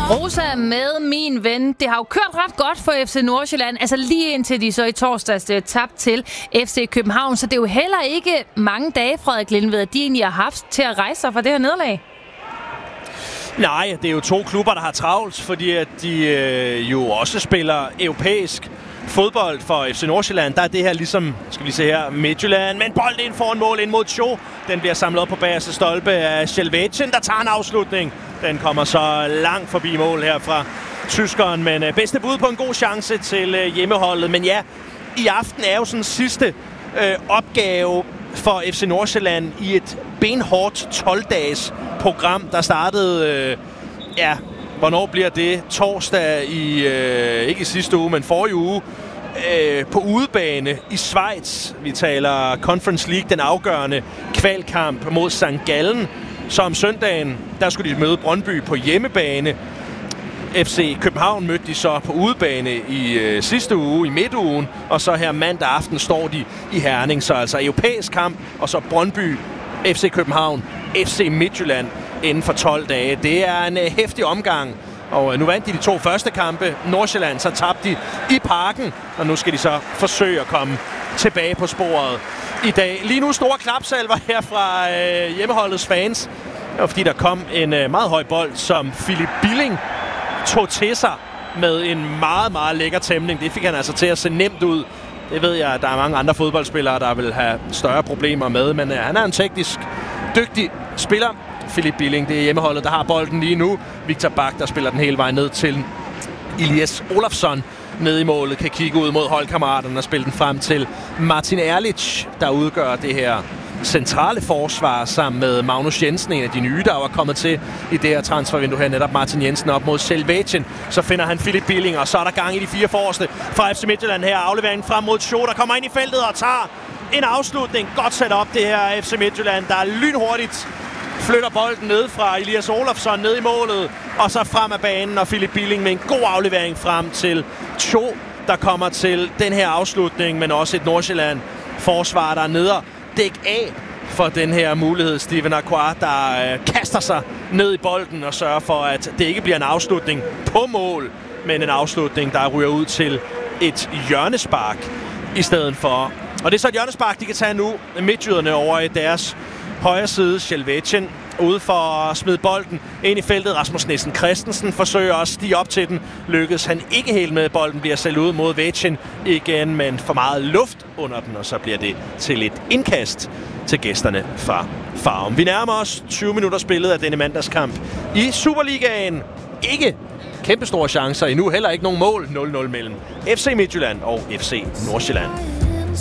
Rosa med Min Ven. Det har jo kørt ret godt for FC Nordsjælland, altså lige indtil de så i torsdags tabte til FC København. Så det er jo heller ikke mange dage, Frederik Lindved, at de egentlig har haft til at rejse sig fra det her nederlag. Nej, det er jo to klubber, der har travlt, fordi at de jo også spiller europæisk fodbold for FC Nordsjælland. Der er det her ligesom, skal vi se her, Midtjylland, men bold ind foran mål ind mod Cho. Den bliver samlet op på bagerste stolpe af Sjelvecin, der tager en afslutning. Den kommer så langt forbi mål her fra tyskeren, men bedste bud på en god chance til hjemmeholdet. Men ja, i aften er jo sådan sidste opgave for FC Nordsjælland i et benhårdt 12-dages program, der startede, hvornår bliver det? Torsdag i, ikke i sidste uge, men forrige uge, på udebane i Schweiz. Vi taler Conference League, den afgørende kvalkamp mod St. Gallen. Så om søndagen, der skulle de møde Brøndby på hjemmebane. FC København mødte de så på udebane i sidste uge, i midtugen. Og så her mandag aften står de i Herning. Så altså europæisk kamp, og så Brøndby, FC København, FC Midtjylland inden for 12 dage. Det er en heftig omgang. Og nu vandt de to første kampe. Nordsjælland, så tabte de i Parken. Og nu skal de så forsøge at komme tilbage på sporet i dag. Lige nu store klapsalver her fra hjemmeholdets fans. Og fordi der kom en meget høj bold, som Philip Billing tog til sig med en meget, meget lækker tæmning. Det fik han altså til at se nemt ud. Det ved jeg, at der er mange andre fodboldspillere, der vil have større problemer med. Men han er en teknisk dygtig spiller. Philip Billing, det er hjemmeholdet, der har bolden lige nu. Victor Bak, der spiller den hele vejen ned til Elias Olafsson. Nede i målet kan kigge ud mod holdkammeraterne og spille den frem til Martin Erlich, der udgør det her centrale forsvar sammen med Magnus Jensen, en af de nye, der er kommet til i det her transfervindue her, netop Martin Jensen op mod Sjelvecin. Så finder han Philip Billing, og så er der gang i de fire forreste fra FC Midtjylland her. Afleveringen frem mod Cho, der kommer ind i feltet og tager en afslutning. Godt sat op det her FC Midtjylland, der er lynhurtigt flytter bolden ned fra Elias Olafsson ned i målet, og så frem af banen, og Philip Billing med en god aflevering frem til Cho, der kommer til den her afslutning, men også et Nordsjælland forsvar, der er nede og dæk af for den her mulighed. Steven Aquart, der kaster sig ned i bolden og sørger for, at det ikke bliver en afslutning på mål, men en afslutning, der ryger ud til et hjørnespark i stedet for. Og det er så et hjørnespark, de kan tage nu, midtjyderne over i deres højre side. Sjelvecin ude for at smide bolden ind i feltet. Rasmus Nissen Christensen forsøger at stige op til den. Lykkes han ikke helt med. Bolden bliver selv ud mod Vecin igen, men for meget luft under den, og så bliver det til et indkast til gæsterne fra Farum. Vi nærmer os 20 minutter spillet af denne mandagskamp i Superligaen. Ikke kæmpestore chancer endnu, heller ikke nogen mål. 0-0 mellem FC Midtjylland og FC Nordsjælland.